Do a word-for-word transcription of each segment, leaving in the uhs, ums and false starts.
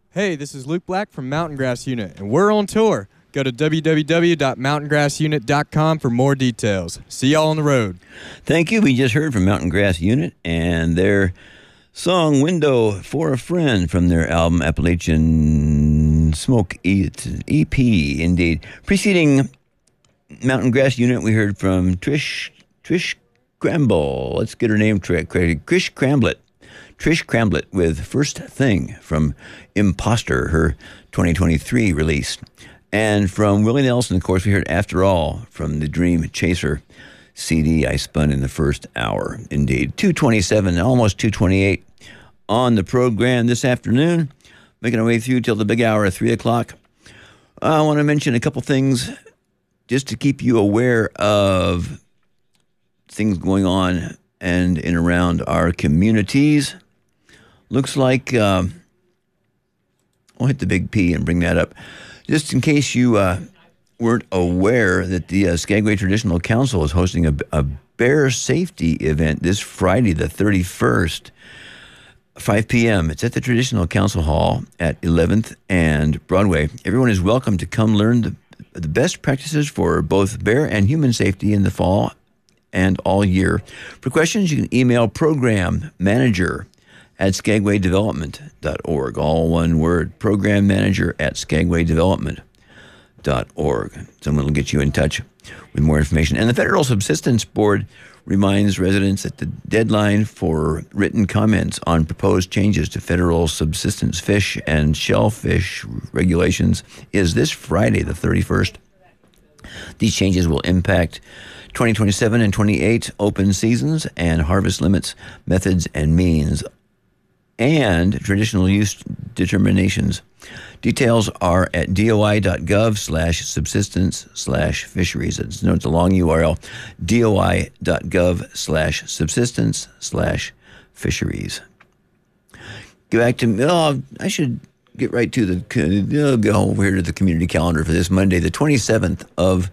Hey, this is Luke Black from Mountain Grass Unit, and we're on tour. Go to w w w dot mountain grass unit dot com for more details. See y'all on the road. Thank you. We just heard from Mountain Grass Unit and their song Window for a Friend from their album Appalachian Smoke E P, indeed. Preceding Mountain Grass Unit, we heard from Trish Trish Cramble. Let's get her name correct. Trish Cramblett. Trish Cramblett with First Thing from Imposter, her twenty twenty-three release. And from Willie Nelson, of course, we heard After All from the Dream Chaser C D I spun in the first hour. Indeed. two twenty-seven, almost two twenty-eight on the program this afternoon. Making our way through till the big hour at three o'clock. I want to mention a couple things just to keep you aware of things going on and in around our communities. Looks like, um, I'll hit the big P and bring that up. Just in case you uh, weren't aware that the uh, Skagway Traditional Council is hosting a, a bear safety event this Friday, the thirty-first, five p.m. It's at the Traditional Council Hall at eleventh and Broadway. Everyone is welcome to come learn the, the best practices for both bear and human safety in the fall and all year. For questions, you can email program manager at skagway development dot org. All one word, program manager at skagway development dot org. Someone will get you in touch with more information. And the Federal Subsistence Board reminds residents that the deadline for written comments on proposed changes to federal subsistence fish and shellfish regulations is this Friday, the thirty-first. These changes will impact twenty twenty-seven and twenty-eight open seasons and harvest limits, methods, and means, and traditional use determinations. Details are at doi.gov slash subsistence slash fisheries. It's, no, it's a long U R L, doi.gov slash subsistence slash fisheries. Get back to, oh, I should get right to the, oh, go over here to the community calendar for this Monday, the twenty-seventh of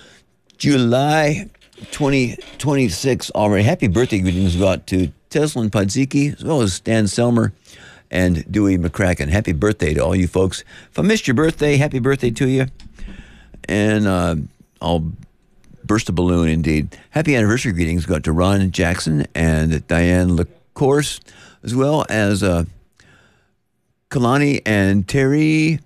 July, twenty twenty-six already. Happy birthday greetings go out to Teslin Podzicki, as well as Stan Selmer and Dewey McCracken. Happy birthday to all you folks. If I missed your birthday, happy birthday to you. And uh, I'll burst a balloon, indeed. Happy anniversary greetings go out to Ron Jackson and Diane LaCourse, as well as uh, Kalani and Terry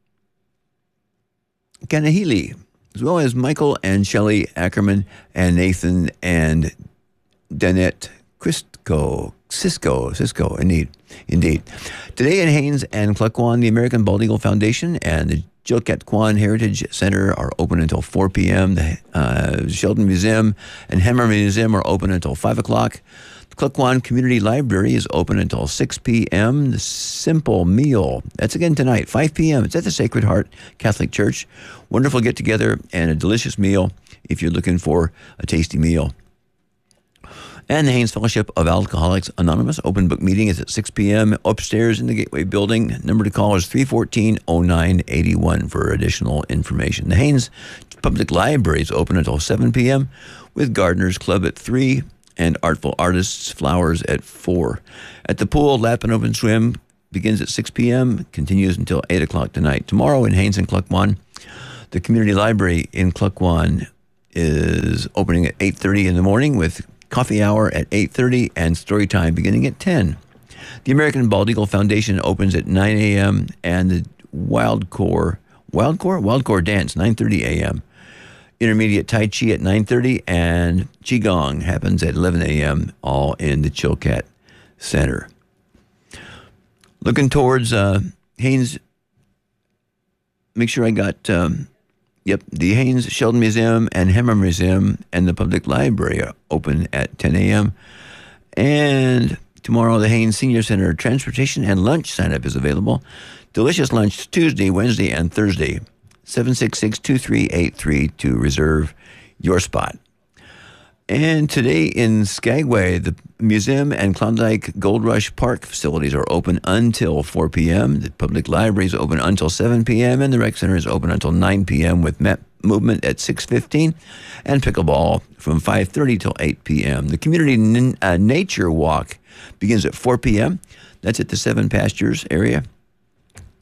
Kanahili, as well as Michael and Shelley Ackerman and Nathan and Danette Crisco, Cisco, Cisco, indeed, indeed. Today in Haines and Cluckwan, the American Bald Eagle Foundation and the Chilkat Heritage Center are open until four p.m. The uh, Sheldon Museum and Hammer Museum are open until five o'clock. The Cluckwan Community Library is open until six p.m. The Simple Meal, that's again tonight, five p.m. It's at the Sacred Heart Catholic Church. Wonderful get-together and a delicious meal if you're looking for a tasty meal. And the Haines Fellowship of Alcoholics Anonymous open book meeting is at six p.m. upstairs in the Gateway Building. Number to call is three one four, oh nine eight one for additional information. The Haines Public Library is open until seven p.m. with Gardeners Club at three and Artful Artists Flowers at four. At the pool, Lap and Open Swim begins at six p.m., continues until eight o'clock tonight. Tomorrow in Haines and Cluckwan, the Community Library in Cluckwan is opening at eight thirty in the morning with coffee hour at eight thirty and story time beginning at ten. The American Bald Eagle Foundation opens at nine a.m. and the Wild Core, Wild Core? Wild Core Dance, nine thirty a.m. Intermediate Tai Chi at nine thirty and Qigong happens at eleven a.m. all in the Chilkat Center. Looking towards uh, Haines, make sure I got... Um, Yep, the Haines Sheldon Museum and Hammer Museum and the Public Library are open at ten a.m. And tomorrow, the Haines Senior Center Transportation and Lunch sign-up is available. Delicious lunch Tuesday, Wednesday, and Thursday. seven six six, two three eight three to reserve your spot. And today in Skagway, the museum and Klondike Gold Rush Park facilities are open until four p.m. The public library is open until seven p.m. and the rec center is open until nine p.m. with map movement at six fifteen and pickleball from five thirty till eight p.m. The community n- uh, nature walk begins at four p.m. That's at the Seven Pastures area.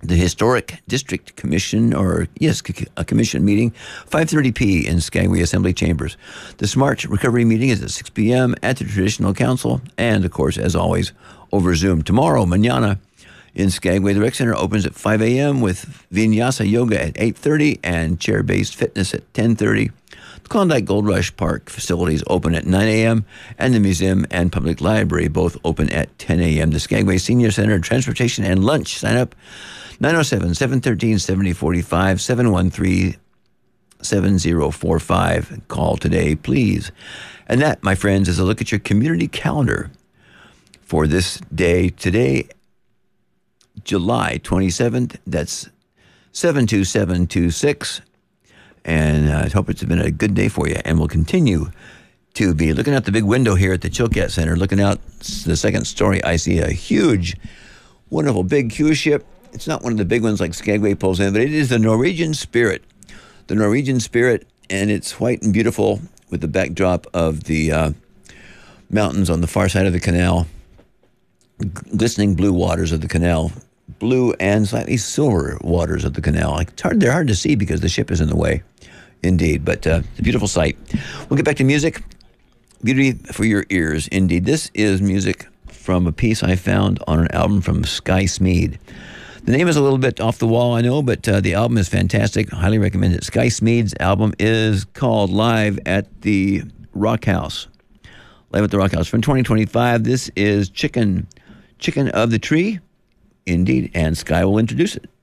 The Historic District Commission, or yes, a commission meeting, five thirty p.m. in Skagway Assembly Chambers. The Smart Recovery meeting is at six p.m. at the Traditional Council, and of course, as always, over Zoom. Tomorrow, mañana, in Skagway, the Rec Center opens at five a.m. with Vinyasa Yoga at eight thirty and chair-based fitness at ten thirty. The Klondike Gold Rush Park facilities open at nine a.m. and the museum and public library both open at ten a.m. The Skagway Senior Center Transportation and Lunch. Sign up nine oh seven, seven one three, seven oh four five, seven one three, seven oh four five. Call today, please. And that, my friends, is a look at your community calendar for this day. Today, July twenty-seventh. That's seven two seven two six. And uh, I hope it's been a good day for you. And we'll continue to be looking out the big window here at the Chilkat Center. Looking out the second story, I see a huge, wonderful big cruise ship. It's not one of the big ones like Skagway pulls in, but it is the Norwegian Spirit. The Norwegian Spirit, and it's white and beautiful with the backdrop of the uh, mountains on the far side of the canal, glistening blue waters of the canal, blue and slightly silver waters of the canal. It's hard, they're hard to see because the ship is in the way, indeed, but uh, it's a beautiful sight. We'll get back to music. Beauty for your ears, indeed. This is music from a piece I found on an album from Sky Smeed. The name is a little bit off the wall, I know, but uh, the album is fantastic. I highly recommend it. Sky Smeed's album is called Live at the Rock House. Live at the Rock House from twenty twenty-five. This is Chicken, Chicken of the Tree, indeed, and Sky will introduce it.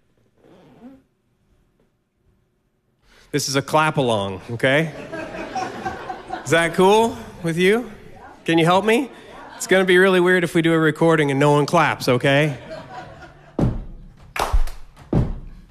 This is a clap along, okay? Is that cool with you? Can you help me? It's going to be really weird if we do a recording and no one claps, okay?